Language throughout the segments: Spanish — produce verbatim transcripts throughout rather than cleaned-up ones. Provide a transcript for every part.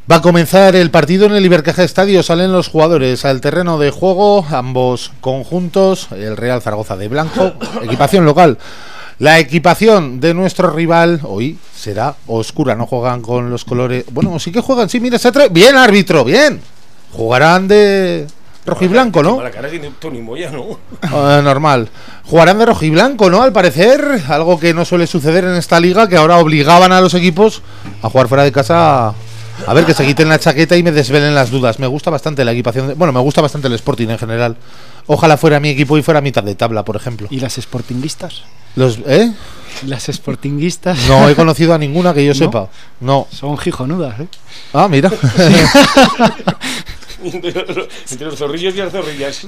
Va a comenzar el partido en el Ibercaja Estadio. Salen los jugadores al terreno de juego, ambos conjuntos. El Real Zaragoza de blanco, equipación local. La equipación de nuestro rival hoy será oscura, no juegan con los colores. Bueno, sí que juegan, sí, mira, se atre... bien, árbitro, bien. Jugarán de rojo y blanco, ¿no? La cara tiene Tony Moya, ¿no? Uh, normal. Jugarán de rojo y blanco, ¿no? Al parecer, algo que no suele suceder en esta liga, que ahora obligaban a los equipos a jugar fuera de casa. A ver, que se quiten la chaqueta y me desvelen las dudas. Me gusta bastante la equipación. De... Bueno, me gusta bastante el Sporting en general. Ojalá fuera mi equipo y fuera mitad de tabla, por ejemplo. ¿Y las sportinguistas? Los, ¿eh? Las sportinguistas. No he conocido a ninguna que yo ¿No? sepa. No. Son gijonudas, ¿eh? Ah, mira. Entre los zorrillos y las zorrillas.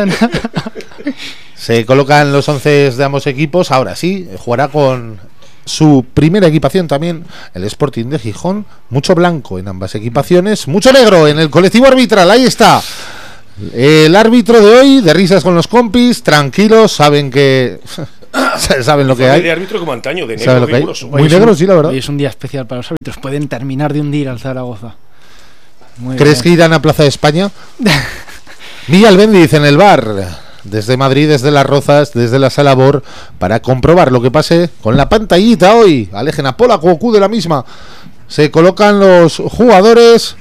Se colocan los once de ambos equipos. Ahora sí, jugará con su primera equipación también el Sporting de Gijón. Mucho blanco en ambas equipaciones, mucho negro en el colectivo arbitral. Ahí está el árbitro de hoy, de risas con los compis, tranquilos, saben que saben lo que hay. De árbitro como antaño, de negro riguroso. Muy negro, sí, la verdad. Hoy es un día especial para los árbitros. Pueden terminar de hundir al Zaragoza. Muy ¿Crees bien. que irán a Plaza de España? Miguel Bendiz en el bar, desde Madrid, desde Las Rozas, desde la Sala Bor, para comprobar lo que pase con la pantallita hoy. Alejen a Pola, Goku de la misma. Se colocan los jugadores.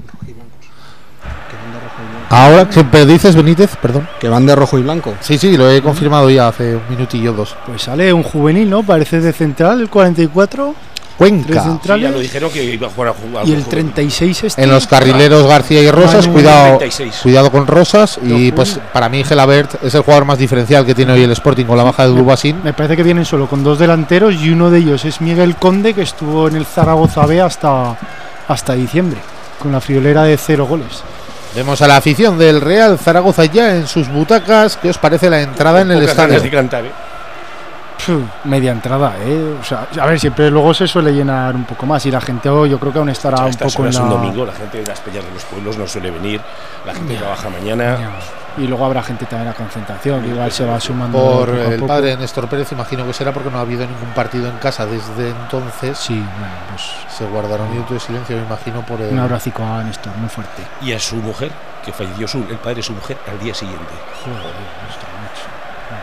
Ahora, ¿qué dices, Benítez? Perdón. Que van de rojo y blanco. Sí, sí, lo he confirmado ya hace un minutillo dos. Pues sale un juvenil, ¿no? Parece de central, el cuarenta y cuatro. Cuenca. Sí, ya lo dijeron que iba a jugar a jugar. Y el treinta y seis este. En los carrileros García y Rosas, Manu, cuidado, treinta y seis. cuidado con Rosas. Y Lo pues juro. para mí Gelabert es el jugador más diferencial que tiene hoy el Sporting con la baja de Dubasín. Me parece que vienen solo con dos delanteros y uno de ellos es Miguel Conde, que estuvo en el Zaragoza B hasta, hasta diciembre, con la friolera de cero goles. Vemos a la afición del Real Zaragoza ya en sus butacas. ¿Qué os parece la entrada en el Pocas estadio? ganas de cantar, ¿eh? Puf, media entrada, ¿eh? O sea, a ver, siempre luego se suele llenar un poco más y la gente hoy yo creo que aún estará Ya, un estas poco en horas la... un domingo, la gente de las peñas de los pueblos no suele venir, la gente trabaja mañana. Ya. Y luego habrá gente también a concentración, que igual se va sumando Por poco a el poco. padre de Néstor Pérez, imagino que será porque no ha habido ningún partido en casa desde entonces. Sí, bueno, pues Se guardará un minuto de silencio, me imagino, por el... un abracico a Néstor, muy fuerte. Y a su mujer, que falleció su, el padre de su mujer al día siguiente. Joder, Néstor, macho.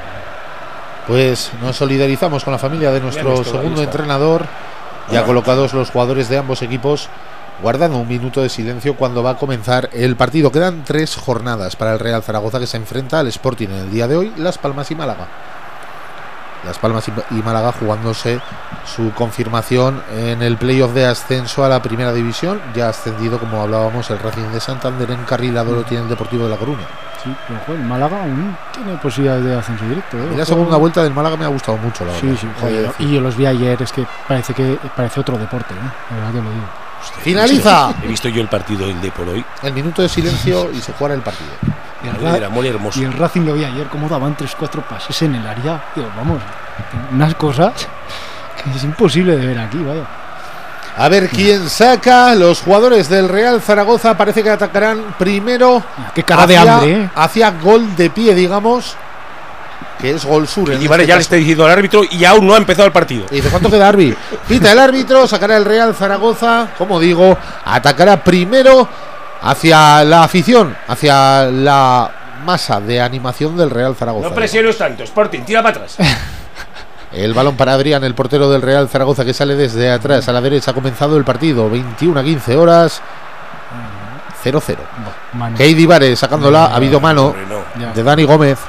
Pues nos solidarizamos con la familia de nuestro Néstor, ahí segundo está. entrenador. Ya colocados los jugadores de ambos equipos, guardando un minuto de silencio cuando va a comenzar el partido. Quedan tres jornadas para el Real Zaragoza, que se enfrenta al Sporting en el día de hoy, Las Palmas y Málaga. Las Palmas y Málaga jugándose su confirmación en el playoff de ascenso a la primera división. Ya ha ascendido, como hablábamos, el Racing de Santander. Encarrilado lo tiene el Deportivo de La Coruña. Sí, pero joder, el Málaga aún tiene posibilidades de ascenso directo, ¿eh? Y la segunda vuelta del Málaga me ha gustado mucho, la verdad. Sí, sí, joder, y yo los vi ayer, es que parece que parece otro deporte, ¿eh? La verdad que lo digo. Hostia, ¡Finaliza! He visto, he visto yo el partido del de por hoy. El minuto de silencio y se juega el partido. Y el, Era muy hermoso. y el Racing lo vi ayer, como daban tres cuatro pases en el área. Digo, vamos, unas cosas que es imposible de ver aquí, vaya. A ver quién saca. Los jugadores del Real Zaragoza parece que atacarán primero. Qué cara de hacia- hambre, ¿eh? Hacia gol de pie, digamos. Que es gol sur. en Y vale, este ya le caso. está diciendo al árbitro y aún no ha empezado el partido. Y dice, ¿cuánto queda, Arbi? Pita el árbitro, sacará el Real Zaragoza. Como digo, atacará primero hacia la afición, hacia la masa de animación del Real Zaragoza. No presiones tanto, Sporting, tira para atrás. El balón para Adrián, el portero del Real Zaragoza, que sale desde atrás a la derecha. Ha comenzado el partido, veintiuna a quince horas, cero cero. Mano, Keidi Vares sacándola, ha habido mano Hombre, no. ya, de Dani Gómez.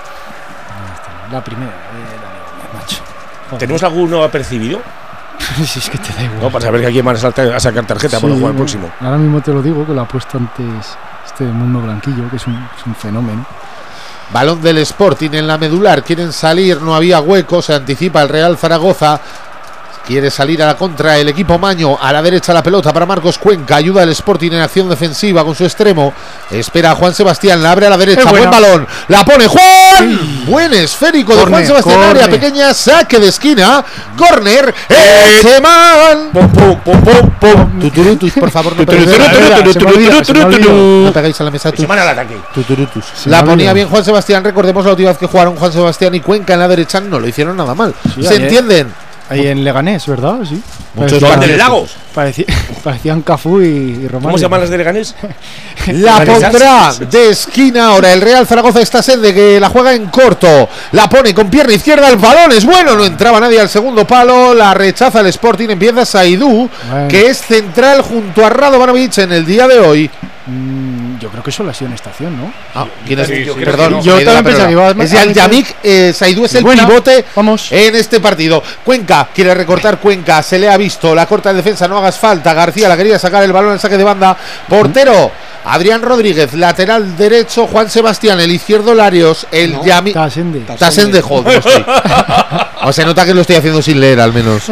la primera, eh, Dani, macho. Joder. ¿Tenemos alguno apercibido? Si es que te da igual. No, para saber que aquí van a, saltar- a sacar tarjeta Sí, para jugar el bueno, próximo. Ahora mismo te lo digo, que lo ha puesto antes este Mundo Blanquillo, que es un, es un fenómeno. Balón del Sporting en la medular, quieren salir, no había hueco, se anticipa el Real Zaragoza. Quiere salir a la contra el equipo Maño. A la derecha la pelota para Marcos Cuenca. Ayuda al Sporting en acción defensiva con su extremo. Espera a Juan Sebastián. La abre a la derecha. Qué Buen buena. balón. La pone Juan. Sí. Buen esférico de Córner, Juan Sebastián. Área córner. pequeña. Saque de esquina. Córner. Echeman. Pum, pum, pum, pum, pum. Tuturutus, por favor. No peguéis, Se me olvida, se me olvida, se me olvida. no pegáis a la mesa. Se van al ataque. Tuturutus. Se La me ponía olvida. bien Juan Sebastián. Recordemos la última vez que jugaron Juan Sebastián y Cuenca en la derecha. No lo hicieron nada mal. Sí, ¿Se ayer. entienden? Ahí en Leganés, ¿verdad? Sí. Muchos Juan partidos. del Lago. Parecía, parecían Cafú y, y Romario. ¿Cómo se llaman las de Leganés? La pondrá de esquina ahora el Real Zaragoza. Esta sede que la juega en corto. La pone con pierna izquierda. El balón es bueno. No entraba nadie al segundo palo. La rechaza el Sporting. Empieza Saidú, Bueno. que es central junto a Radovanovic en el día de hoy. Mm, yo creo que solo ha sido en estación, ¿no? Ah, ¿quién es? Sí, yo creo Perdón, que no. Yo me he ido la también pensaba que pelota. iba a- Es ya el Yamik. eh, Saidú es el Buena. pivote Vamos. en este partido. Cuenca quiere recortar. Cuenca se le ha visto. La corta de defensa. No hagas falta. García la quería sacar el balón al saque de banda. Portero Adrián Rodríguez. Lateral derecho Juan Sebastián. El izquierdo Larios. El No, Yamik. Tasende. Tasende, joder, no estoy. O se nota que lo estoy haciendo sin leer, al menos.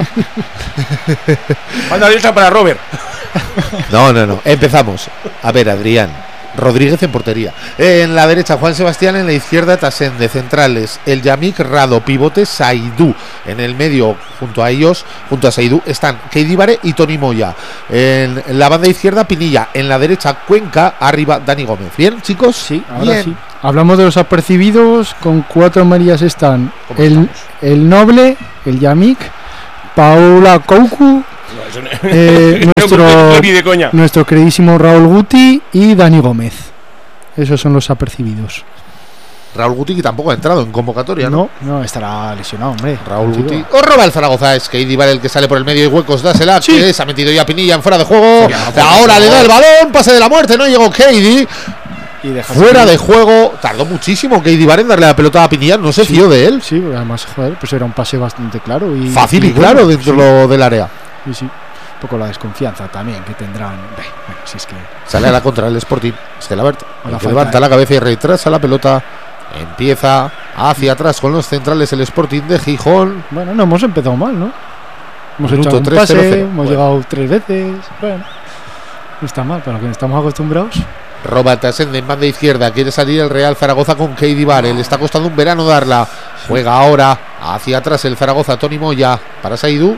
Manda derecha para Robert. No, no, no. Empezamos. A ver, Adrián. Rodríguez en portería. En la derecha, Juan Sebastián. En la izquierda, Tasende. Centrales, el Yamik, Rado. Pivote, Saidú. En el medio, junto a ellos, junto a Saidú, están Keidi Vare y Toni Moya. En la banda izquierda, Pinilla. En la derecha, Cuenca. Arriba, Dani Gómez. ¿Bien, chicos? Sí, ahora Bien. sí. Hablamos de los apercibidos. Con cuatro amarillas están ¿Cómo el, estamos? el Noble, el Yamik, Paula Kouku, No, eso no- eh, no, nuestro, no, ni de coña. nuestro queridísimo Raúl Guti y Dani Gómez. Esos son los apercibidos. Raúl Guti, que tampoco ha entrado en convocatoria, ¿no? No, no, estará lesionado, hombre. Raúl Digo, Guti. O roba el Zaragoza. Es Keidi Vare el que sale por el medio y huecos. Dásela. Sí. Que se ha metido ya Pinilla en fuera de juego. Ahora le da el balón. Pase de la muerte. No llegó Keidi. Y deja Fuera de juego. Tardó muchísimo Keidi Vare en darle la pelota a Pinilla. No se Sí. fió de él. Sí, porque además, joder, pues era un pase bastante claro. Y, Fácil y y bueno, claro dentro sí, del área. sí, sí. Un poco la desconfianza también que tendrán. Bueno, si es que. Sale a la contra el Sporting. Gelabert. A la el que falta, levanta eh. la cabeza y retrasa la pelota. Empieza hacia atrás con los centrales el Sporting de Gijón. Bueno, no hemos empezado mal, ¿no? Hemos Minuto hecho un tres, pase, cero, cero. hemos Bueno. llegado tres veces. Bueno, no está mal, para lo que estamos acostumbrados. Roba Tasende en banda izquierda. Quiere salir el Real Zaragoza con Keidi Vare. Le está costando un verano darla. Juega ahora hacia atrás el Zaragoza. Toni Moya para Saidú.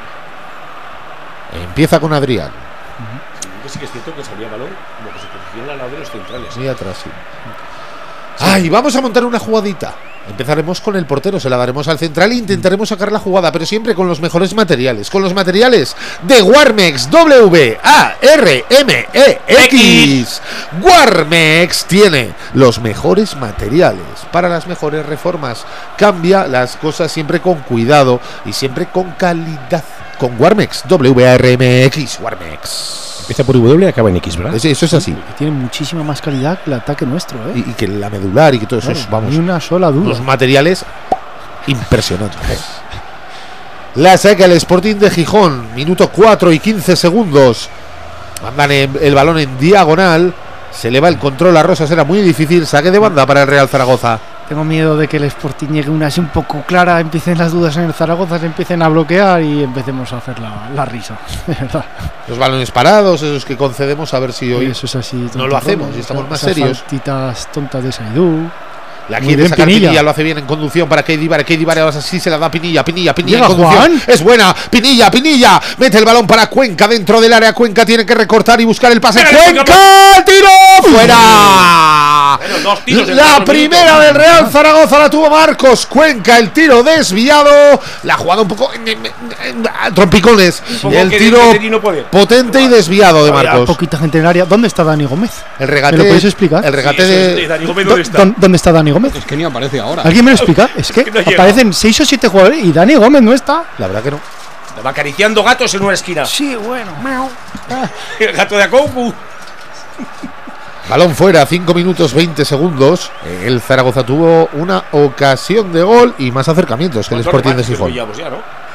Empieza con Adrián. Que sí que es cierto que salía balón como que se posiciona al lado de los centrales. Muy atrás, sí. Ay, vamos a montar una jugadita. Empezaremos con el portero, se la daremos al central e intentaremos sacar la jugada, pero siempre con los mejores materiales. Con los materiales de Warmex. W A R M E X. Warmex tiene los mejores materiales para las mejores reformas. Cambia las cosas siempre con cuidado y siempre con calidad. Con Warmex. W A R M E X. Warmex. Empieza por W y acaba en X, ¿verdad? Eso, eso es así. Que tiene muchísima más calidad que el ataque nuestro, ¿eh? Y, y que la medular y que todo eso Claro, es, vamos, ni una sola duda. los materiales impresionantes. La saca el Sporting de Gijón, minuto cuatro y quince segundos. Mandan en- el balón en diagonal. Se eleva el control a Rosas, era muy difícil. Saque de banda para el Real Zaragoza. Tengo miedo de que el Sporting llegue una así un poco clara, empiecen las dudas en el Zaragoza, se empiecen a bloquear y empecemos a hacer la, la risa. De verdad. Los balones parados, esos que concedemos, a ver si Y hoy eso es así. no lo tontorrones, hacemos y estamos esas- más esas serios. faltitas tontas de Saidú. la Muy quiere bien, sacar Pinilla. Pinilla. Lo hace bien en conducción para Keidi Vare. Keidi Vare ahora sí se la da Pinilla. Pinilla, Pinilla en Llega conducción. Juan. Es buena. Pinilla, Pinilla. Mete el balón para Cuenca dentro del área. Cuenca tiene que recortar y buscar el pase. Venga, ¡Cuenca! ¡Tiro! ¡Fuera! Bueno, dos tiros en La cuatro primera minutos. del Real Zaragoza la tuvo Marcos Cuenca. El tiro desviado. La jugada un poco a trompicones. poco El que tiro querer y no poder. potente y desviado de Vaya, Marcos. Poquita gente en el área. ¿Dónde está Dani Gómez? El regate. ¿Me lo podéis explicar? El regate Sí, eso es de. de Dani Gómez, ¿Dó- ¿dónde está? dó- ¿Dónde está Dani Gómez? Es que ni aparece ahora. ¿Alguien me lo explica? Es que que no llega. aparecen seis o siete jugadores y Dani Gómez no está. La verdad que no. Va acariciando gatos en una esquina. Sí, bueno. El gato de Acompu. Balón fuera, cinco minutos veinte segundos. El Zaragoza tuvo una ocasión de gol y más acercamientos que el Sporting de Gijón. Ya, ¿no?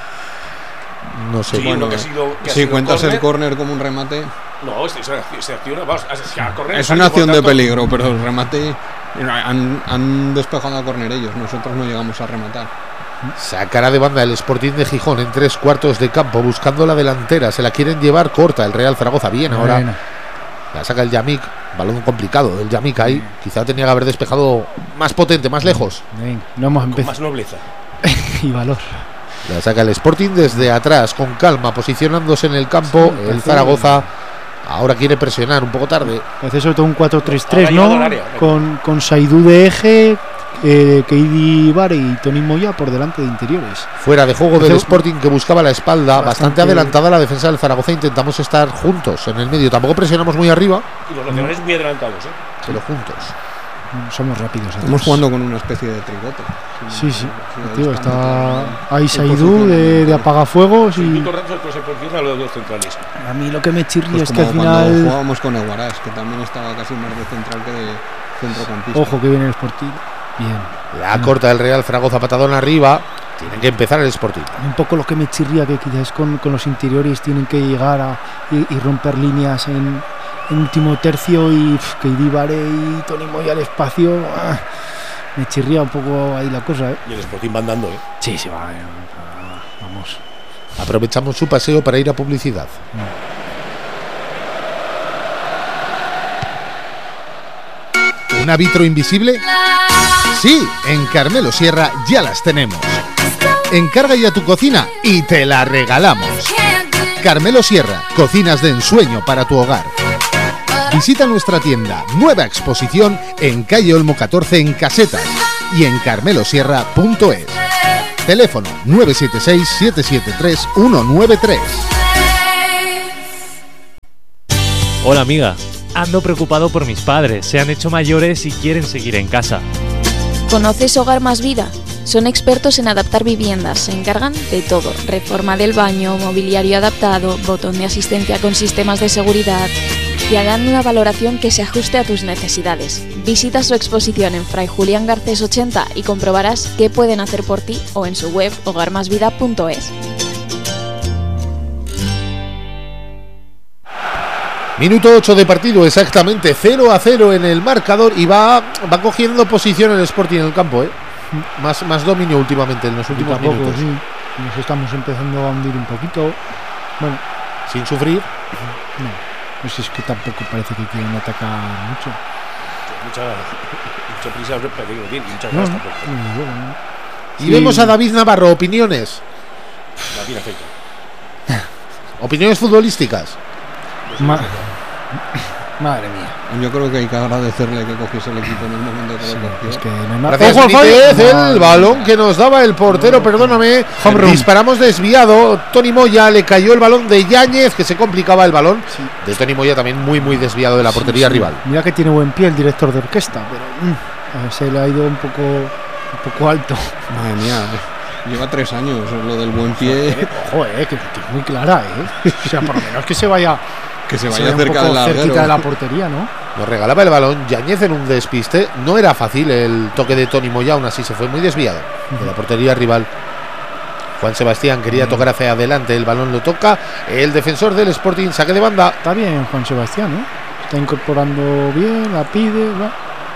No sé. Sí, bueno, uno que ha sido, que ha Si sido cuentas el córner. córner como un remate, No, se, se, se acciona. Vamos, se, a correr, es sale una acción por de tanto. peligro, pero el remate han, han despejado a córner ellos. Nosotros no llegamos a rematar. sacará de banda el Sporting de Gijón en tres cuartos de campo buscando la delantera. Se la quieren llevar corta el Real Zaragoza. Bien, ahora Bueno. la saca el Yamik. Balón complicado. El Yamik ahí quizá tenía que haber despejado más potente, más lejos. Venga, no hemos Con empezado. más nobleza. Y valor. La saca el Sporting desde atrás, con calma, posicionándose en el campo. Sí, El parece- Zaragoza ahora quiere presionar un poco tarde. Parece sobre todo un cuatro tres tres, Ahora ha llegado ¿no? al área. Con, con Saidú de eje, eh, Keidi Bare y Tony Moya por delante de interiores. Fuera de juego del Hace- Sporting, que buscaba la espalda, bastante, Bastante- adelantada la defensa del Zaragoza. Intentamos estar juntos en el medio, tampoco presionamos muy arriba, Y los nacionales muy adelantados, ¿eh? pero juntos. Somos rápidos. Estamos atrás. jugando con una especie de trigote. Sí, sí. ahí Tío, están está ahí en Saidú posición de, de apagafuegos Y y todo el rato se proporciona a los dos centrales. a mí lo que me chirría Pues es que al como cuando final. jugábamos con Eguarás, que también estaba casi más de central que de centrocampista. Ojo que viene el Sporting. Bien. La corta del Real Zaragoza, patadón arriba. Tienen que empezar el Sporting. Un poco lo que me chirría que quizás con, con los interiores tienen que llegar a y, y romper líneas en, en último tercio y pff, que Idibare y Tony Moya al espacio. ah, me chirría un poco ahí la cosa, ¿eh? Y el Sporting va andando, ¿eh? Sí, sí, va. eh, va, Vamos. Aprovechamos su paseo para ir a publicidad. ¿Una vitro invisible? Sí, en Carmelo Sierra ya las tenemos. Encarga ya tu cocina y te la regalamos. Carmelo Sierra, cocinas de ensueño para tu hogar. Visita nuestra tienda, nueva exposición en calle Olmo catorce en Casetas y en carmelosierra punto es. Teléfono nueve siete seis, siete siete tres, uno nueve tres. Hola amiga, ando preocupado por mis padres, se han hecho mayores y quieren seguir en casa. ¿Conoces Hogar Más Vida? Son expertos en adaptar viviendas, se encargan de todo, reforma del baño, mobiliario adaptado, botón de asistencia con sistemas de seguridad y harán una valoración que se ajuste a tus necesidades. Visita su exposición en Fray Julián Garcés ochenta y comprobarás qué pueden hacer por ti o en su web hogar más vida punto es. Minuto ocho de partido, exactamente cero a cero en el marcador y va, va cogiendo posición el Sporting en el campo, ¿eh? Más, más dominio últimamente en los últimos Tampoco, minutos. sí. Nos estamos empezando a hundir un poquito. Bueno, Sin sufrir. no. Pues es que tampoco parece que quieren atacar mucho. Mucha, mucha prisa, pero digo, bien, mucha No, ganas no, tampoco. no, bueno, no. Y Sí. vemos a David Navarro, opiniones. La tiene afecta. Opiniones futbolísticas. Ma- Madre mía. Yo creo que hay que agradecerle que cogiese el equipo en el momento que lo cogió. Es que no hay más. Gracias, ¡Ojo, Benítez, Fabio! el Madre balón mía. que nos daba el portero, perdóname. Home run. Disparamos desviado. Tony Moya le cayó el balón de Yáñez, que se complicaba el balón. Sí. De Tony Moya también muy, muy desviado de la portería Sí, sí. rival. Mira que tiene buen pie el director de orquesta, pero mm, a ver, se le ha ido un poco, un poco alto. Madre mía, lleva tres años lo del buen pie. Ojo, eh, que, que es muy clara, eh. O sea, por lo menos que se vaya, Que se que vaya un cerca poco del cerquita larguero. de la portería, ¿no? Nos regalaba el balón Yáñez en un despiste. No era fácil el toque de Tony Moya, aún así se fue muy desviado de la portería rival. Juan Sebastián quería tocar hacia adelante, el balón lo toca. El defensor del Sporting, saque de banda. Está bien Juan Sebastián, ¿eh? Está incorporando bien, la pide, va.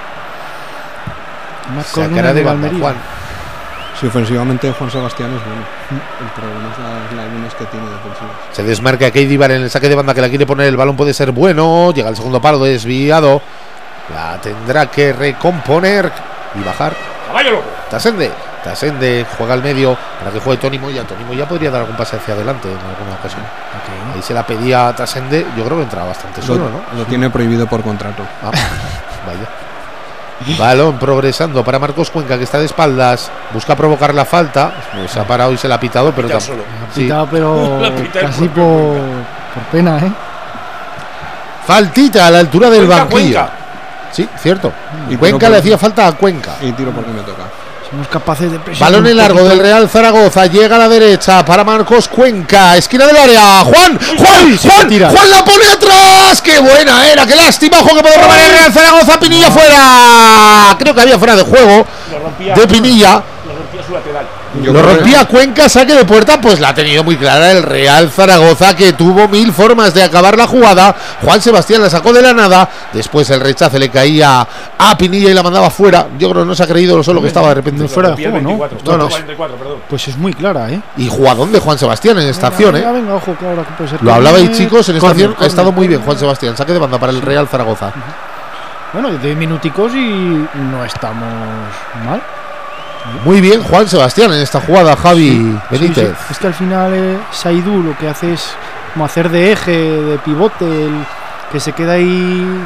Marco Sacará Núñez de del banda, Almería. Juan. Si ofensivamente Juan Sebastián es bueno. El problema es las lagunas que tiene defensivas. Se desmarca Keidi Bar en el saque de banda que la quiere poner. El balón puede ser bueno. Llega al segundo palo desviado. La tendrá que recomponer y bajar. ¡Caballo loco! Tasende. Tasende juega al medio para que juegue Tony Moya. Tony Moya podría dar algún pase hacia adelante en alguna ocasión. Ahí se la pedía a Tasende. Yo creo que entraba bastante solo, Lo, ¿no? lo tiene prohibido por contrato. Ah, vaya. Balón progresando para Marcos Cuenca, que está de espaldas. Busca provocar la falta. Pues se ha parado y se la ha pitado, pero Ya tam- solo. Ha sí. pitado, pero La pita el casi propio por, Cuenca. por pena, ¿eh? Faltita a la altura del Cuenca, banquillo. Cuenca. Sí, cierto. Y Cuenca tiro le por- hacía falta a Cuenca. Y tiro porque me toca. Somos capaces de presionar. Balón un en largo poquito. del Real Zaragoza. Llega a la derecha para Marcos Cuenca. Esquina del área. Juan, Juan, se Juan, tira. Juan la pone atrás. ¡Qué buena era! ¡Qué lástima! Ojo que puede robar el Real Zaragoza. Pinilla fuera. Creo que había fuera de juego Lo rompía, de Pinilla. lo rompía su lateral. Yo Lo creo que- rompía Cuenca, saque de puerta, pues la ha tenido muy clara el Real Zaragoza, que tuvo mil formas de acabar la jugada. Juan Sebastián la sacó de la nada, después el rechace le caía a Pinilla y la mandaba fuera. Yo creo que no se ha creído solo que estaba de repente. No fuera de Rompía el juego, ¿no? veinticuatro, No, no. cuarenta y cuatro, perdón. Pues es muy clara, ¿eh? Y jugadón de Juan Sebastián en esta acción, venga, ¿eh? venga, ojo, que ahora que puede ser Lo hablabais, córner, chicos, en esta córner, acción ha córner, estado muy bien córner. Juan Sebastián, saque de banda para el Real Zaragoza. Bueno, de minuticos y no estamos mal. Muy bien Juan Sebastián en esta jugada, Javi Sí, Benítez. sí. Es que al final eh, Saidú lo que hace es como hacer de eje, de pivote, el que se queda ahí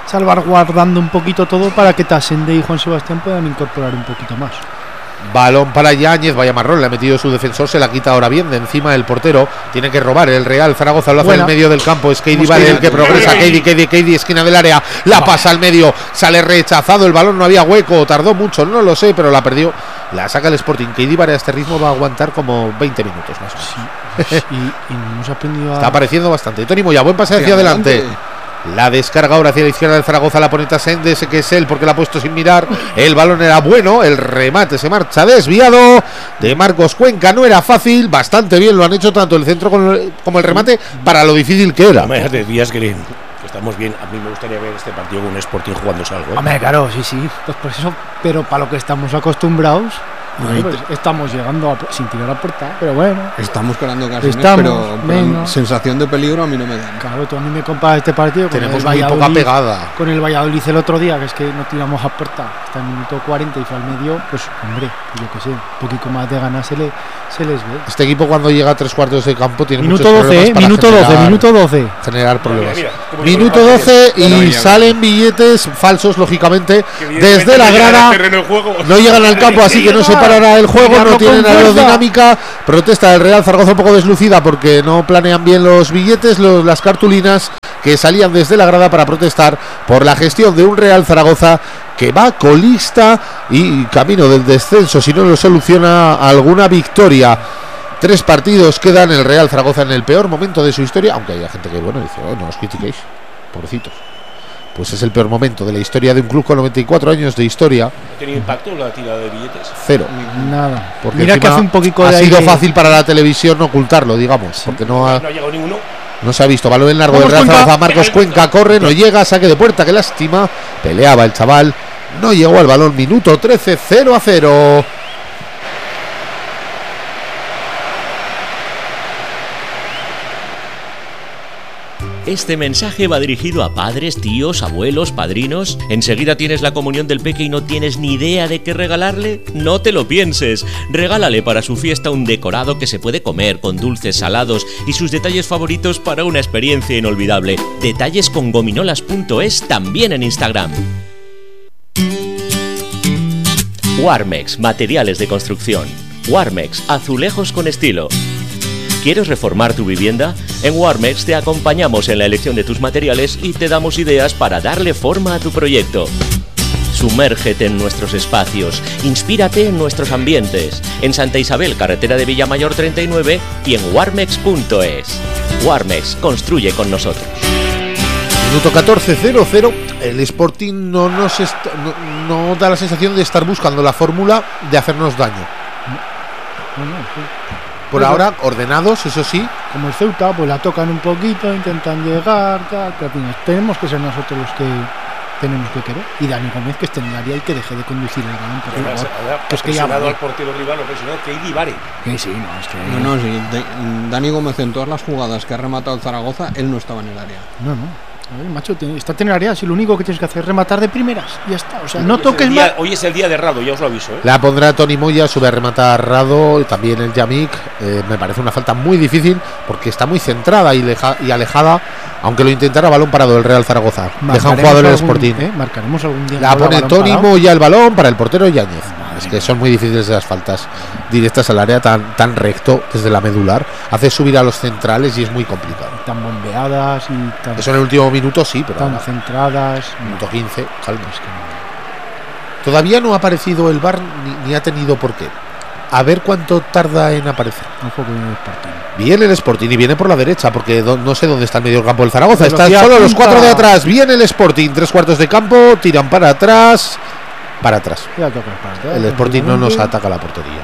salvaguardando un poquito todo para que Tasende y Juan Sebastián puedan incorporar un poquito más. Balón para Yáñez, vaya marrón, le ha metido su defensor, se la quita ahora bien de encima del portero. Tiene que robar el Real Zaragoza, lo hace en el medio del campo. Es Keidi Vale el que progresa. Keidi, Keidi, Keidi, esquina del área, la pasa al medio, sale rechazado el balón, no había hueco, tardó mucho, no lo sé, pero la perdió. La saca el Sporting. Keidi Vale a este ritmo va a aguantar como veinte minutos más o menos. Sí, y, y nos ha aprendido a... Está apareciendo bastante. Tony Moya, buen pase hacia adelante. La descarga ahora hacia la izquierda del Zaragoza, la pone Tasende, ese que es él porque la ha puesto sin mirar. El balón era bueno, el remate se marcha desviado de Marcos Cuenca, no era fácil, bastante bien lo han hecho tanto el centro como el, como el remate para lo difícil que era. Hombre, de días que estamos bien, a mí me gustaría ver este partido con un Sporting jugándose algo. ¿eh? Hombre, claro, sí, sí, pues por eso, pero para lo que estamos acostumbrados, bueno, pues estamos llegando a, sin tirar a puerta, pero bueno. Estamos creando ocasiones, estamos, pero, pero sensación de peligro a mí no me da. Claro, tú a mí me comparas este partido con Tenemos el muy poca pegada. Con el Valladolid el otro día, que es que no tiramos a puerta hasta el minuto cuarenta y fue al medio, pues hombre, yo qué sé, un poquito más de ganas se, le, se les ve. Este equipo cuando llega a tres cuartos de campo tiene minuto muchos doce, problemas eh, para minuto generar, doce, minuto doce. Generar problemas. Mira, mira, minuto doce y no, salen billetes falsos, lógicamente, desde la grada. No llegan al campo, así que no se parará el juego. No tienen aerodinámica. Protesta del Real Zaragoza un poco deslucida porque no planean bien los billetes, los, las cartulinas que salían desde la grada para protestar por la gestión de un Real Zaragoza que va colista y camino del descenso si no lo soluciona alguna victoria. Tres partidos quedan, el Real Zaragoza en el peor momento de su historia, aunque haya gente que bueno dice, oh, no os critiquéis, pobrecitos. Pues es el peor momento de la historia de un club con noventa y cuatro años de historia. ¿Ha tenido impacto la tirada de billetes? Cero. Nada. Porque mira que hace un poquito ha de sido aire. fácil para la televisión ocultarlo, digamos, porque no ha, No ha llegado ninguno. no se ha visto. Balón en largo del Vamos, Real Cuenca. Zaragoza. Marcos Cuenca corre, no llega, saque de puerta, qué lástima. Peleaba el chaval, no llegó al balón. Minuto trece, cero a cero. Este mensaje va dirigido a padres, tíos, abuelos, padrinos. ¿Enseguida tienes la comunión del peque y no tienes ni idea de qué regalarle? No te lo pienses. Regálale para su fiesta un decorado que se puede comer con dulces, salados y sus detalles favoritos para una experiencia inolvidable. Detalles con gominolas punto es también en Instagram. Warmex, materiales de construcción. Warmex, azulejos con estilo. ¿Quieres reformar tu vivienda? En Warmex te acompañamos en la elección de tus materiales y te damos ideas para darle forma a tu proyecto. Sumérgete en nuestros espacios, inspírate en nuestros ambientes. En Santa Isabel, carretera de Villamayor treinta y nueve y en warmex punto es. Warmex, construye con nosotros. Minuto catorce, cero cero. El Sporting no nos est- no, no da la sensación de estar buscando la fórmula de hacernos daño. No, no, sí. Por Pero- ahora, ordenados, eso sí. Como el Ceuta, pues la tocan un poquito, intentan llegar, tal, pero al final tenemos que ser nosotros los que tenemos que querer. Y Dani Gómez, que esté en el área y que deje de conducir el balón, por Ahora, favor. ahora, Pues que ya presionado vale. al portero rival, lo presionado Keidi Vare. Sí, sí, no, es que... No, no, sí, de- Dani Gómez en todas las jugadas que ha rematado el Zaragoza, él no estaba en el área. No, no. A ver, macho, te- está en el área, si lo único que tienes que hacer es rematar de primeras. Y ya está. O sea, no Hoy es el toques día- más. Hoy es el día de Rado, ya os lo aviso. ¿eh? La pondrá Tony Moya, sube a rematar Rado, y también el Yamik. Eh, me parece una falta muy difícil porque está muy centrada y, leja- y alejada, aunque lo intentara balón parado el Real Zaragoza. Deja un Marcaremos jugador el algún- Sporting. ¿eh? Marcaremos algún día. La con pone balón Tony parado. Moya el balón para el portero Yáñez. Madre Es que son muy difíciles las faltas directas al área tan, tan recto desde la medular. Hace subir a los centrales y es muy complicado. Tan bombeadas y tan, Eso en el último minuto sí, pero tan ahora, centradas. minuto quince, calma. Es que no. Todavía no ha aparecido el V A R ni, ni ha tenido por qué. A ver cuánto tarda en aparecer. Ojo que viene el Sporting. Viene el Sporting y viene por la derecha, porque do- no sé dónde está el medio campo del Zaragoza. Están Velocidad solo los punta. cuatro de atrás. Viene el Sporting, tres cuartos de campo, tiran para atrás, para atrás. Ya toca el partido. El Sporting no nos ataca la portería.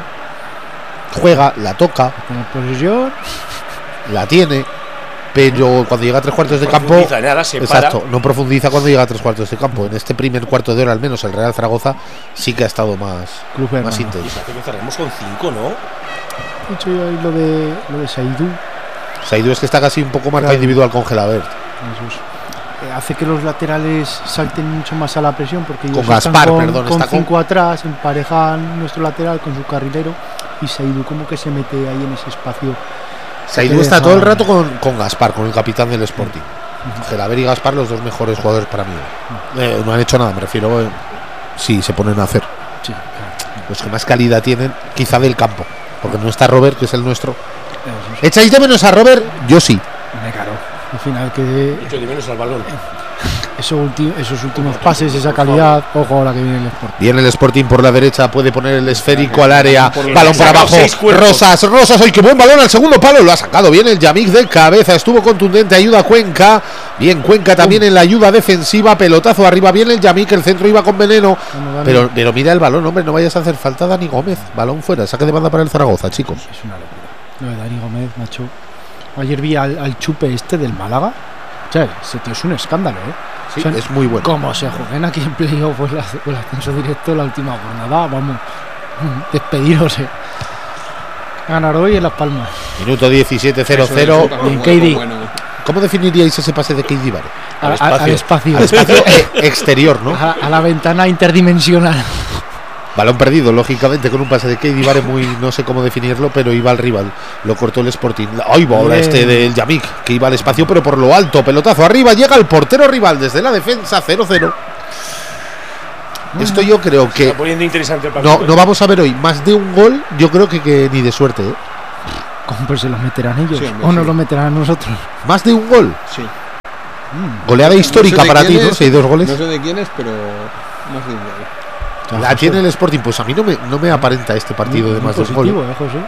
Juega, la toca, Con posesión. la tiene, pero cuando llega a tres cuartos de campo, Profundiza nada, se exacto, para. no profundiza cuando llega a tres cuartos de campo. En este primer cuarto de hora, al menos el Real Zaragoza sí que ha estado más, Club más hermano. Y intenso. parece que cerramos con cinco, ¿no? He dicho yo ahí lo de, lo de Saidú. Saidu es que está casi un poco marca Claro. individual con Gelabert. Eso es. Eh, hace que los laterales salten mucho más a la presión porque ellos Con están Gaspar, con, perdón, con está con- cinco atrás, emparejan nuestro lateral con su carrilero y Saidú como que se mete ahí en ese espacio. Saidu que está deja- todo el rato con, con Gaspar, con el capitán del Sporting. Gelaber y Gaspar, los dos mejores jugadores para mí. Eh, no han hecho nada, me refiero. Eh, sí, se ponen a hacer. Sí, claro. Los que más calidad tienen, quizá del campo. Porque no está Robert, que es el nuestro. Eso sí. ¿Echáis de menos a Robert? Yo sí. Me caro. Al final que Echo de menos al balón. eso ulti- esos últimos pases, esa calidad, ojo ahora que viene el Sporting. Viene el Sporting por la derecha, puede poner el esférico al área, Por- balón para Saca abajo, seis cuerpos. Rosas, Rosas, ¡ay, qué buen balón al segundo palo! Lo ha sacado bien el Yamik de cabeza, estuvo contundente, ayuda a Cuenca, bien Cuenca también en la ayuda defensiva, pelotazo arriba, viene el Yamik, el centro iba con veneno, Vamos, Dani. pero, pero mira el balón, hombre, no vayas a hacer falta Dani Gómez, balón fuera, saque de banda para el Zaragoza, chicos. Es una locura. Lo de Dani Gómez, macho. Ayer vi al, al chupe este del Málaga. O sea, ese tío es un escándalo, ¿eh? Sí, O sea, es muy bueno. como se jueguen aquí en playoff pues la- o el ascenso directo la última jornada, vamos, despediros, eh. Ganar hoy en Las Palmas. Minuto diecisiete cero Eso, cero. eso, Bien, bueno, K D. bueno. ¿Cómo definiríais ese pase de Keidi Vare? A- Al a- espacio. Al espacio. Al espacio eh, exterior, ¿no? A, a la ventana interdimensional. Balón perdido, lógicamente, con un pase de Keidi Vare muy, no sé cómo definirlo, pero iba al rival. Lo cortó el Sporting. Ay, va ahora Bien. este del Yamik, que iba al espacio, pero por lo alto. Pelotazo arriba, llega el portero rival desde la defensa, cero cero. Esto yo creo Se que está poniendo interesante el partido. no, no vamos a ver hoy más de un gol, yo creo que, que ni de suerte, ¿eh? ¿Cómo pues se los meterán ellos? Sí, hombre, ¿O nos sí. los meterán a nosotros? Más de un gol. Sí. Goleada histórica No sé de para ti, quién ¿no? es, Si hay dos goles. No sé de quién es, pero más de un gol. La tiene el Sporting, pues a mí no me, no me aparenta este partido de Muy más de un gol. positivo, ¿eh, José?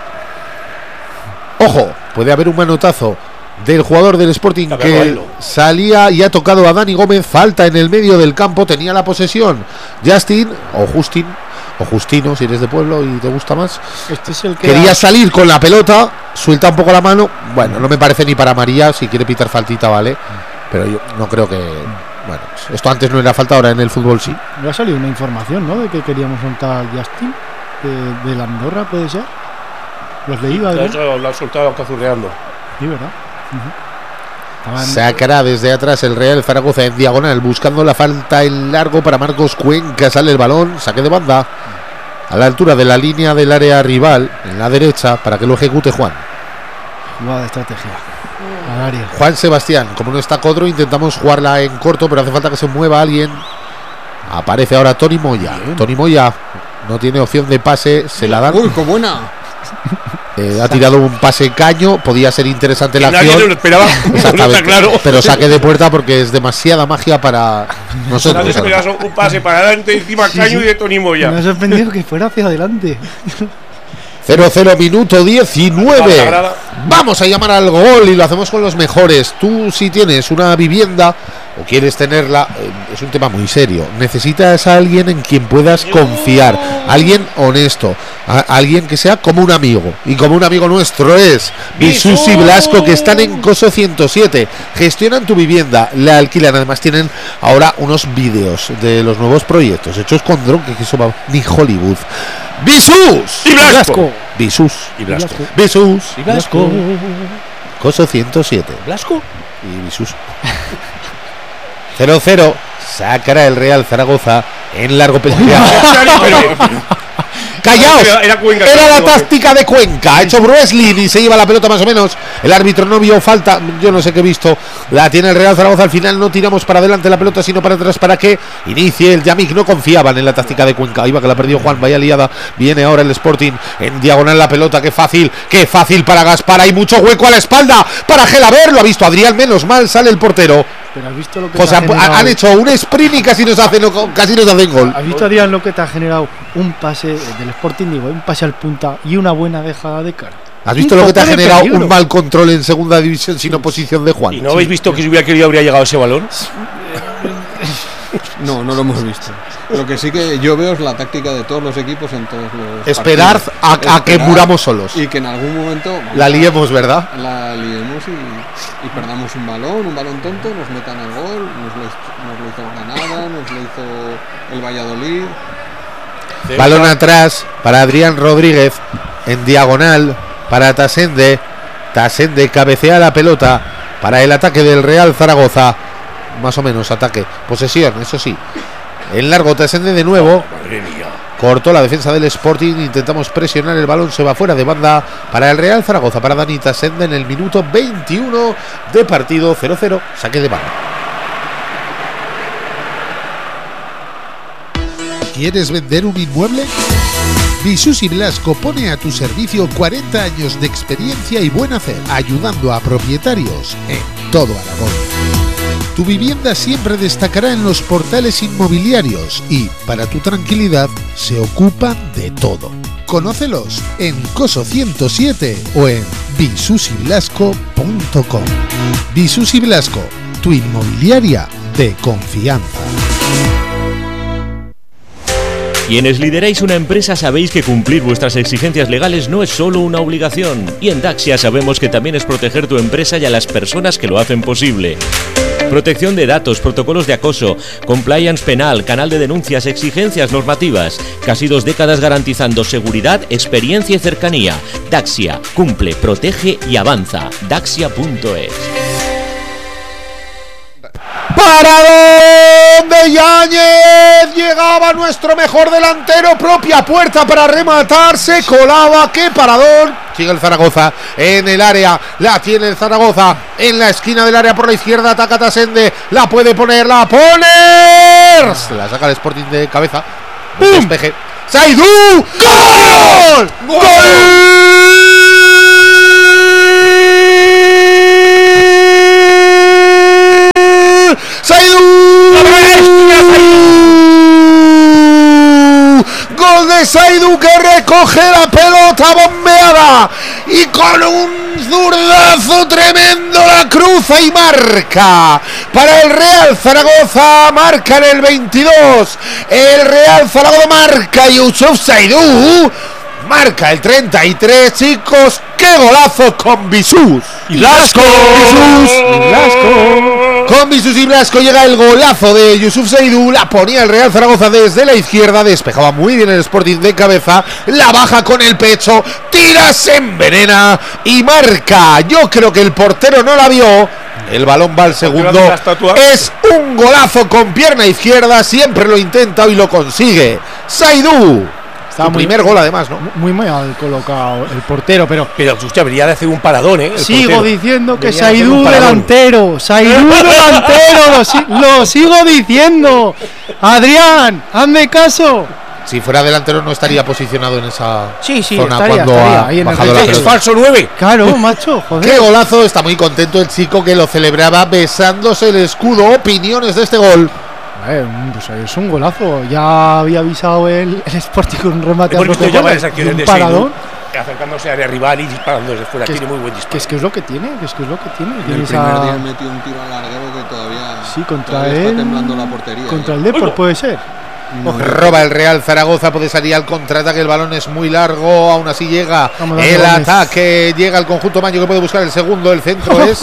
Ojo, puede haber un manotazo del jugador del Sporting A ver, que bailo. salía y ha tocado a Dani Gómez. Falta en el medio del campo, tenía la posesión Justin o Justin o Justino, si eres de pueblo y te gusta más. Este es el que Quería ha- salir con la pelota, suelta un poco la mano. Bueno, no me parece ni para María, si quiere pitar faltita, vale. Pero yo no creo que. Bueno, esto antes no era falta, ahora en el fútbol sí. me ha salido una información, ¿no? De que queríamos montar al Justin de, de la Andorra, ¿puede ser? ¿Lo has leído? De Adrián? hecho, lo ha soltado cazurreando. Sí, ¿verdad? Ujú. Estaban- Sacará desde atrás el Real Zaragoza en diagonal, buscando la falta en largo para Marcos Cuenca. Sale el balón, saque de banda a la altura de la línea del área rival, en la derecha, para que lo ejecute Juan. Jugada de estrategia. Al área. Juan Sebastián, como no está Codro, intentamos jugarla en corto, pero hace falta que se mueva alguien. Aparece ahora Tony Moya. Tony Moya no tiene opción de pase, se la dan. ¡Uy, qué buena! Eh, ha tirado un pase caño, podía ser interesante la Nadie acción. lo esperaba. No Exactamente, está claro. pero saque de puerta porque es demasiada magia para nosotros. Nadie esperaba un pase para adelante, encima Sí, Caño sí. y de Tony Moya. Me ha sorprendido que fuera hacia adelante. cero cero minuto Grada, diecinueve. grada. Vamos a llamar al gol y lo hacemos con los mejores. Tú, si tienes una vivienda o quieres tenerla, eh, es un tema muy serio. Necesitas a alguien en quien puedas confiar, alguien honesto, a- alguien que sea como un amigo. Y como un amigo nuestro es Visus y Blasco, que están en Coso ciento siete. Gestionan tu vivienda, la alquilan. Además, tienen ahora unos vídeos de los nuevos proyectos hechos con dron, que eso va ni Hollywood. Visus Y Blasco. Visus Y Blasco. Visus Y Blasco. Coso ciento siete. Blasco. Y Visus. cero cero. Sacará el Real Zaragoza en largo pelea. ¡Callaos! Era- era Cuenca, Era la claro. táctica de Cuenca. Ha hecho Brueslin y se lleva la pelota más o menos. El árbitro no vio falta. Yo no sé qué he visto. La tiene el Real Zaragoza. Al final no tiramos para adelante la pelota, sino para atrás para que inicie el Yamik. No confiaban en la táctica de Cuenca. Ahí va, que la perdió Juan. Vaya liada. Viene ahora el Sporting en diagonal la pelota. Qué fácil. Qué fácil para Gaspar. Hay mucho hueco a la espalda para Gelaber. Lo ha visto Adrián. Menos mal sale el portero. Pero has visto lo que José, te ha generado- han hecho un sprint y casi nos hacen, casi nos hacen gol. ¿Has visto, Adrián, lo que te ha generado un pase eh, del Sporting, digo, un pase al punta y una buena dejada de cara? ¿Has visto lo que te ha Poco de generado peligro. un mal control en segunda división sin oposición de Juan? ¿Y no habéis visto que si hubiera querido habría llegado ese balón? No, no lo hemos visto. Lo que sí que yo veo es la táctica de todos los equipos en todos los Esperar partidos. a, a que Esperar muramos solos. y que en algún momento vamos La a- liemos, ¿verdad? la liemos y, y perdamos un balón, un balón tonto, nos metan el gol, nos lo, nos lo hizo Granada, nos lo hizo el Valladolid. Balón atrás para Adrián Rodríguez en diagonal para Tasende. Tasende cabecea la pelota para el ataque del Real Zaragoza. Más o menos ataque. Posesión, eso sí. En largo Tasende de nuevo. Madre mía. cortó la defensa del Sporting, intentamos presionar, el balón se va fuera de banda para el Real Zaragoza, para Dani Tasende en el minuto veintiuno de partido, cero cero, saque de banda. ¿Quieres vender un inmueble? Visus y Blasco pone a tu servicio cuarenta años de experiencia y buen hacer, ayudando a propietarios en todo Aragón. Tu vivienda siempre destacará en los portales inmobiliarios y, para tu tranquilidad, se ocupan de todo. Conócelos en Coso ciento siete o en visus y blasco punto com. Visus y Blasco, tu inmobiliaria de confianza. Quienes lideráis una empresa sabéis que cumplir vuestras exigencias legales no es solo una obligación. Y en Daxia sabemos que también es proteger tu empresa y a las personas que lo hacen posible. Protección de datos, protocolos de acoso, compliance penal, canal de denuncias, exigencias normativas. Casi dos décadas garantizando seguridad, experiencia y cercanía. Daxia, cumple, protege y avanza. Daxia punto es. ¡Paradón de Yáñez! Llegaba nuestro mejor delantero, propia puerta para rematar, se colaba, ¡qué paradón! Sigue el Zaragoza en el área, la tiene el Zaragoza en la esquina del área por la izquierda, ataca Tasende, la puede poner, la pone, se la saca el Sporting de cabeza, un despeje, ¡Saidú! ¡Gol! ¡Gol! Gol de Saidú, que recoge la pelota bombeada y con un zurdazo tremendo la cruza y marca para el Real Zaragoza, marca en el veintidós, el Real Zaragoza marca, Youssouf Saidú marca el treinta y tres, chicos, qué golazo con Visus y Blasco. Visus y Blasco. Con Visus y Blasco llega el golazo de Youssouf Saidú, la ponía el Real Zaragoza desde la izquierda, despejaba muy bien el Sporting de cabeza, la baja con el pecho, tira, se envenena y marca. Yo creo que el portero no la vio, el balón va al segundo, es un golazo con pierna izquierda, siempre lo intenta y lo consigue. Saidú. Su primer gol además, ¿no? Muy mal colocado el portero, pero... Pero usted debería de hacer un paradón, ¿eh? Sigo portero. diciendo que Debería Saidú delantero, Saidú delantero, lo, si, lo sigo diciendo. Adrián, hazme caso. Si fuera delantero no estaría posicionado en esa sí, sí, zona estaría, cuando estaría, ha ahí en bajado el la Es pelota. falso nueve. Claro, macho, joder. Qué golazo, está muy contento el chico que lo celebraba besándose el escudo. Opiniones de este gol. Eh, pues es un golazo. Ya había avisado el, el Sporting con un remate Hemos a visto ya varias un acciones de paradón. Saidú, acercándose a área rival y disparando desde fuera. Que Tiene es- muy buen Que disparo. es que es lo que tiene, que es que es lo que tiene. En Tiene el esa- primer día metió un tiro al larguero que todavía, Sí, contra todavía él. está temblando la portería. Contra ¿eh? el Depor, Oigo. puede ser. No, Roba el Real Zaragoza, puede salir al contraataque, el balón es muy largo, aún así llega Vamos, Dani el Gómez. ataque, llega el conjunto Maño que puede buscar el segundo, el centro es...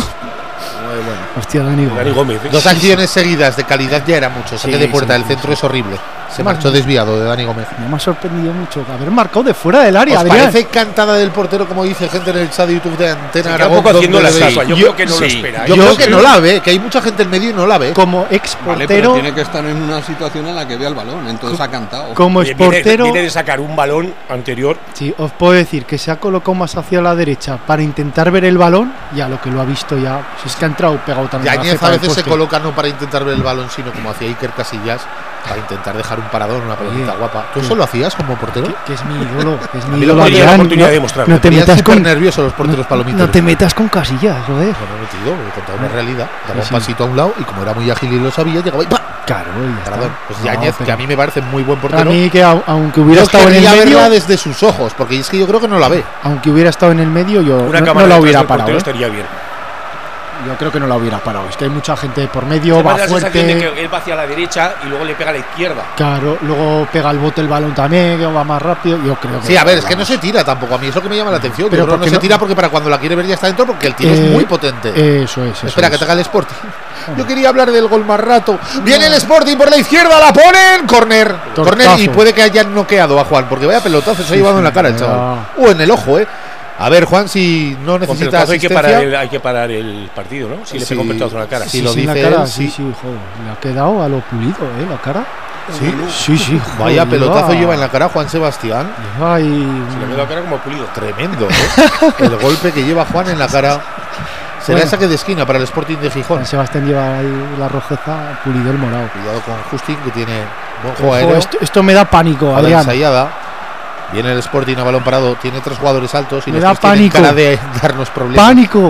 Hostia, Dani. Dani Gómez. ¿eh? Dos acciones seguidas de calidad ya era mucho, saque Sí, de puerta, sí, el centro sí. es horrible, se Más- marchó desviado de Dani Gómez. Me ha sorprendido mucho haber marcado de fuera del área, ¿Os Adrián. parece cantada del portero, como dice gente en el chat de YouTube de Antena Se queda Aragón? un poco haciendo donde la le- estatua. Yo, Yo- creo que no lo sí. espera. ¿eh? Yo, Yo creo que creo- no la ve, que hay mucha gente en medio y no la ve. Como ex Vale, pero portero, tiene que estar en una situación en la que vea el balón, entonces ha cantado. como Oye, ex viene, portero, viene de sacar un balón anterior. sí, os puedo decir que se ha colocado más hacia la derecha para intentar ver el balón, y a lo que lo ha visto ya, si es que ha entrado pegado también. a la Yañez cepa a del veces se poste. coloca no para intentar ver el balón, sino como hacía Iker Casillas, para intentar dejar un paradón, una pelotita Oye, guapa. ¿Tú ¿qué? eso lo hacías como portero? Que, que es mi ídolo, que es A mi mí lo ídolo, que me dio la Adrián, oportunidad no, de demostrarlo. no te Tenían metas súper con nerviosos los porteros no, palomiteros. no te metas con Casillas, joder. Bueno, no, tío, he contado una realidad. Daba Sí, un sí. pasito a un lado y como era muy ágil y lo sabía, llegaba y ¡pam! Claro, y ya está. Paradón. Pues No, Yañez, pero que a mí me parece muy buen a portero. mí que au- aunque hubiera Yo estado en el quería medio, verla desde sus ojos, porque es que yo creo que no la ve. aunque hubiera estado en el medio, yo Una no, cámara no la detrás hubiera del parado. portero ¿eh? estaría bien. Yo creo que no la hubiera parado. Es que hay mucha gente por medio, Me da va la sensación fuerte. de que él va hacia la derecha y luego le pega a la izquierda. Claro, luego pega el bote el balón también, que va más rápido. Yo creo que. Sí, a ver, es que no se tira tampoco. A mí es lo que me llama la atención. Pero Yo creo que no porque se no- tira porque para cuando la quiere ver ya está dentro, porque el tiro es Eh, muy potente. Eso es. Eso Espera, es. que te haga el Sporting. Yo quería hablar del gol más rato. Viene el Sporting por la izquierda, la ponen. Corner. Tortazo. Corner y puede que hayan noqueado a Juan, porque vaya pelotazo se ha llevado sí, en la cara el vaya. chaval. O en el ojo, eh. A ver, Juan, si no Con necesita pelotazo hay que, asistencia. parar el, hay que parar el partido, ¿no? Si le Sí. pega un pelotazo en la cara. Si Sí, lo sí, en la dice cara, él, sí, sí. sí, joder. Le ha quedado a lo pulido, ¿eh? La cara. Sí, Sí, sí. vaya joder, pelotazo lleva en la cara Juan Sebastián. Lleva ahí Se le un- ve la cara como pulido. Tremendo, ¿eh? El golpe que lleva Juan en la cara. Será Bueno. saque de esquina para el Sporting de Gijón. Juan Sebastián lleva ahí la rojeza, Pulido el morado. Cuidado con Justin, que tiene buen juego Ojo, aéreo. esto, esto me da pánico, A la Adrián. ensayada. Viene el Sporting a balón parado. Tiene tres jugadores altos y Me los da tres tienen pánico. cara de darnos problemas. ¡Pánico!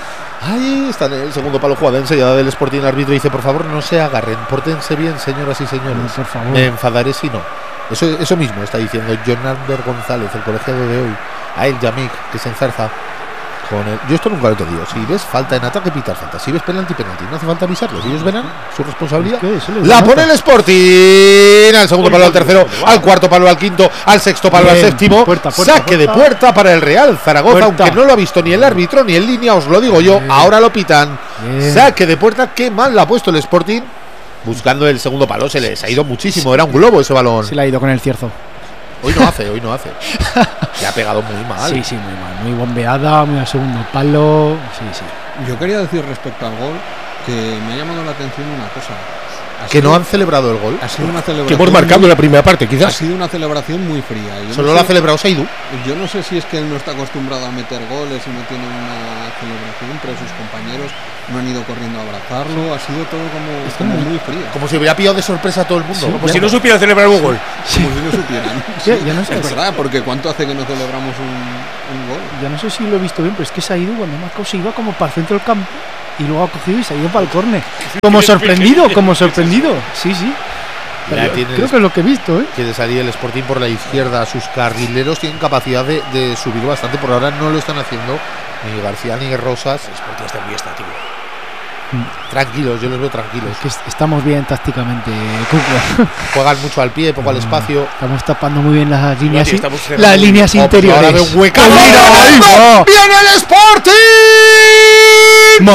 Ahí está en el segundo palo, jugada ensayada del Sporting. El árbitro dice: por favor, no se agarren, pórtense bien, señoras y señores. No, por favor. Me enfadaré si no. Eso, eso mismo está diciendo Jonander González, el colegiado de hoy. A él, Yamik, que se enzarza con el... Yo esto nunca lo te digo. Si ves falta en ataque, pitar falta. Si ves penalti, penalti. No hace falta avisarlos. Ellos verán su responsabilidad. Es que eso les La nota. pone el Sporting. Al segundo palo, al tercero, al cuarto palo, al quinto, al sexto palo, al Bien. séptimo. Puerta, puerta, Saque de puerta. puerta para el Real Zaragoza, Puerta. aunque no lo ha visto ni el árbitro ni en línea, os lo digo yo. Bien. Ahora lo pitan. Bien. Saque de puerta, qué mal la ha puesto el Sporting. Buscando el segundo palo, se les ha ido muchísimo. Era un globo ese balón. Se le ha ido con el cierzo. Hoy no hace, hoy no hace. Le ha pegado muy mal. Sí, sí, muy mal. Muy bombeada, muy al segundo palo. Sí, sí. Yo quería decir respecto al gol que me ha llamado la atención una cosa. Ha Que sido- no han celebrado el gol. Ha sido una Que celebración. hemos marcado muy- la primera parte, Ha quizás. sido una celebración muy fría. Yo no Solo sé- lo ha celebrado Saidu. Yo no sé si es que él no está acostumbrado a meter goles y no tiene una celebración, pero sus compañeros no han ido corriendo a abrazarlo. Ha sido todo como, como muy frío. Como si hubiera pillado de sorpresa a todo el mundo. Como si no supiera celebrar un gol. Como si no supieran. Sí, ya no sé. Es verdad, porque ¿cuánto hace que no celebramos un, un gol? Ya no sé si lo he visto bien, pero es que se ha ido cuando Marcos se iba como para el centro del campo y luego ha cogido y se ha ido para el córner. Como sorprendido, como sorprendido. Sí, sí. Ya Yo tiene creo que es lo que he visto, ¿eh? Quiere salir el Sporting por la izquierda. Sus carrileros tienen capacidad de, de subir bastante. Por ahora no lo están haciendo ni García ni Rosas. El Sporting está muy estático. Tranquilos, yo los veo tranquilos. Es que est- estamos bien tácticamente, Cuco. Juegan mucho al pie, poco al espacio. Estamos tapando muy bien las líneas, tío, i- estamos cerrando las muy líneas Oh, pues interiores. ahora veo un huecazo. ¡Mira, ¡Mira, ahí va! ¡Viene el Sporting! Mo.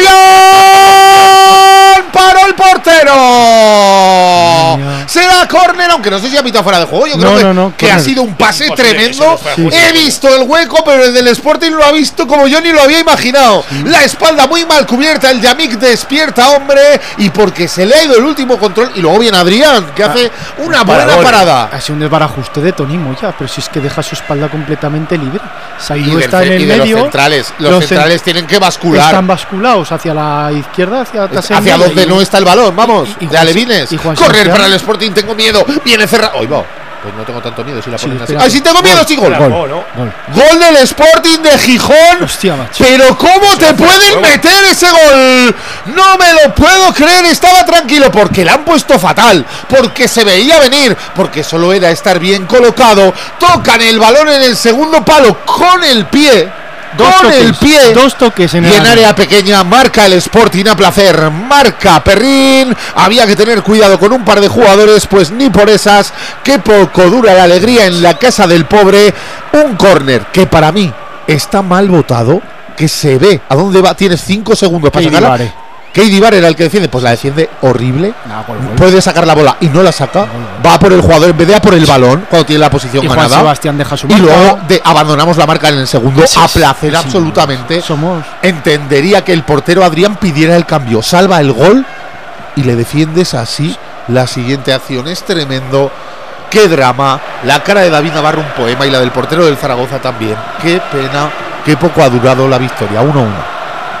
¡Adrián! ¡Paró el portero! Mira. Será córner, aunque no sé si ha pitado fuera de juego. Yo No, creo que, no, no, que ha córner. sido un pase Imposible que tremendo. eso no fuera Sí. justo. He visto el hueco, pero el del Sporting lo ha visto como yo ni lo había imaginado. La espalda muy mal cubierta, el Yamik despierta, hombre, y porque se le ha ido el último control. Y luego viene Adrián, que hace una buena paradón. parada. Ha sido un desbarajuste de Tony Moya, pero si es que deja su espalda completamente libre. Y, Saidu del está ce- en el y de medio. los centrales, los, los cen- centrales tienen que bascular Están basculados hacia la izquierda, hacia atrás en hacia medio, donde y- no está el balón, vamos, y- y de Juan- alevines. y Juan Correr Sebastián. para el Sporting, tengo miedo. Viene cerrado. Oye, va. Pues no tengo tanto miedo si la Sí, ponen así. espera. ¡Ay, sí tengo miedo, Gol. sí, gol! Gol. Gol, ¿no? Gol. Gol del Sporting de Gijón. Hostia, macho. Pero ¿cómo te pueden meter ese gol? No me lo puedo creer. Estaba tranquilo porque le han puesto fatal, porque se veía venir, porque solo era estar bien colocado. Tocan el balón en el segundo palo con el pie. Dos con toques, el pie. dos toques en Y el en área. área pequeña marca el Sporting a placer. Marca Perrín. Había que tener cuidado con un par de jugadores, pues ni por esas. Qué poco dura la alegría en la casa del pobre. Un córner que para mí está mal votado. Que se ve a dónde va. Tienes cinco segundos para Keidi sacarla. Vare. Keidi Vare era el que defiende. Pues la defiende horrible. Nah, gol, gol. Puede sacar la bola y no la saca. Va por el jugador en vez de a por el balón cuando tiene la posición Y Juan ganada. Sebastián deja su Y marca. luego de, abandonamos la marca en el segundo Sí, a sí, placer sí, absolutamente. Somos. Entendería que el portero Adrián pidiera el cambio. Salva el gol y le defiendes así. La siguiente acción es tremendo. Qué drama. La cara de David Navarro un poema y la del portero del Zaragoza también. Qué pena. Qué poco ha durado la victoria. uno uno.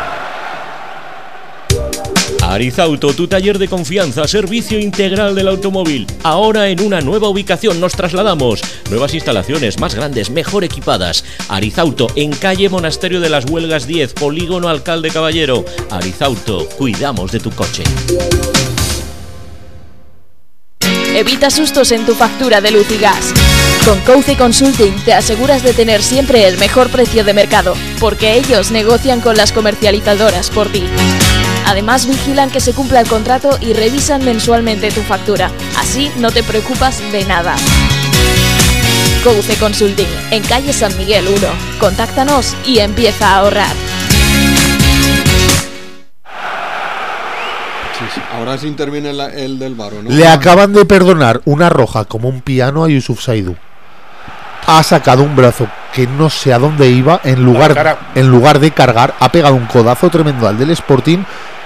Arizauto, tu taller de confianza, servicio integral del automóvil. Ahora en una nueva ubicación nos trasladamos. Nuevas instalaciones, más grandes, mejor equipadas. Arizauto, en calle Monasterio de las Huelgas diez, Polígono Alcalde Caballero. Arizauto, cuidamos de tu coche. Evita sustos en tu factura de luz y gas. Con Couce Consulting te aseguras de tener siempre el mejor precio de mercado, porque ellos negocian con las comercializadoras por ti. Además, vigilan que se cumpla el contrato y revisan mensualmente tu factura. Así no te preocupas de nada. Couce Consulting, en calle San Miguel uno. Contáctanos y empieza a ahorrar. Ahora sí interviene la- el del Varo, ¿no? Le acaban de perdonar una roja como un piano a Yusuf Saidu. Ha sacado un brazo que no sé a dónde iba. En lugar, cara. en lugar de cargar, ha pegado un codazo tremendo al del Sporting.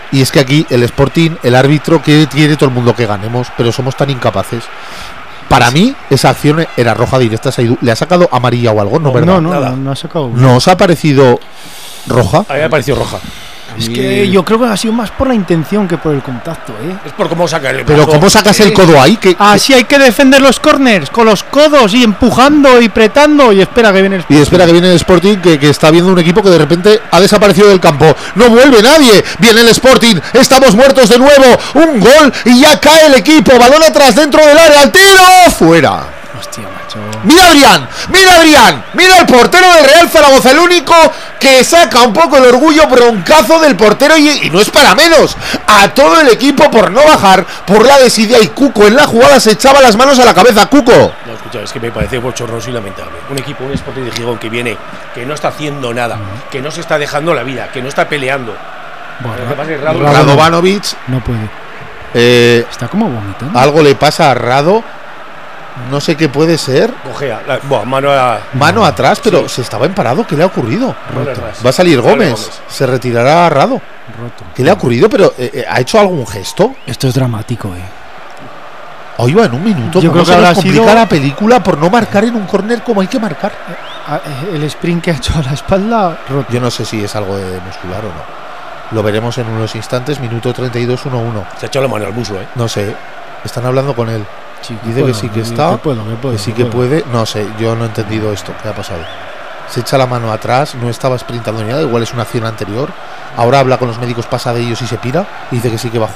Y es que aquí el Sporting, el árbitro, que quiere todo el mundo que ganemos, pero somos tan incapaces. Para mí, esa acción era roja directa. ¿Le ha sacado amarilla o algo? No, ¿verdad? No, no, no, no ha sacado. ¿No os ha parecido roja? A mí me ha parecido roja. Es que yo creo que ha sido más por la intención que por el contacto, ¿eh? Es por cómo saca el brazo. Pero ¿cómo sacas ¿Eh? el codo ahí? ¿Qué, Así hay que defender los corners, con los codos y empujando y pretando. Y espera que viene el Y espera que viene el Sporting, que, que está viendo un equipo que de repente ha desaparecido del campo. No vuelve nadie. Viene el Sporting. Estamos muertos de nuevo. Un gol y ya cae el equipo. Balón atrás dentro del área. ¡Al tiro! ¡Fuera! Hostia, macho. Mira Adrián, mira Adrián, mira el portero del Real Zaragoza, el único que saca un poco el orgullo, broncazo del portero y, y no es para menos. A todo el equipo por no bajar, por la desidia, y Cuco en la jugada se echaba las manos a la cabeza. Cuco. No, escucha, es que me parece bochornoso y lamentable. Un equipo, un Sporting de Gijón que viene, que no está haciendo nada, que no se está dejando la vida, que no está peleando. Bueno, Lo que pasa es que Rado- Rado- Radovanovic, No puede. eh, Está como vomitando. algo le pasa a Rado. No sé qué puede ser. Cojea, la, buah, mano a, Mano atrás, pero Sí. se estaba emparado. ¿Qué le ha ocurrido? mano atrás. Va a salir Sale Gómez. Gómez. Se retirará Rado. Roto. ¿Qué le ha ocurrido? Pero eh, eh, ¿ha hecho algún gesto? Esto es dramático, eh. Hoy va en un minuto. Yo ¿Cómo creo se que nos habrá complica sido- la película por no marcar en un córner como hay que marcar? Ah, eh, El sprint que ha hecho a la espalda, roto. Yo no sé si es algo de muscular o no. Lo veremos en unos instantes. Minuto treinta y dos, uno uno. Se ha echado la mano al buso, ¿eh? No sé. Están hablando con él. Sí, Dice que sí que está. Que puedo, que puedo, Que sí que que puedo. puede. No sé, yo no he entendido esto. ¿Qué ha pasado? Se echa la mano atrás. No estaba sprintando ni nada. Igual es una acción anterior. Ahora habla con los médicos, pasa de ellos y se pira. Y dice que sí que va a jugar.